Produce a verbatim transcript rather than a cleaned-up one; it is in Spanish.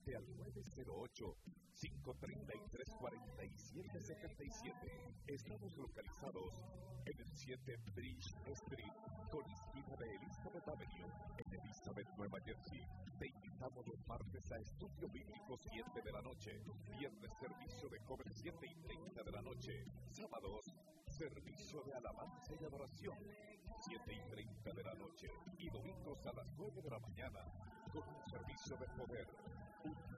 siete al nueve cero ocho, cinco tres tres, cuatro siete siete siete. Estamos localizados en el siete Bridge Street, con esquina de Elizabeth Avenue, en Elizabeth, Nueva Jersey. Te invitamos los martes a Estudio Bíblico siete de la noche, viernes servicio de cover siete y treinta de la noche, sábados servicio de alabanza y adoración siete y treinta de la noche y domingos a las nueve de la mañana, con un servicio de poder, un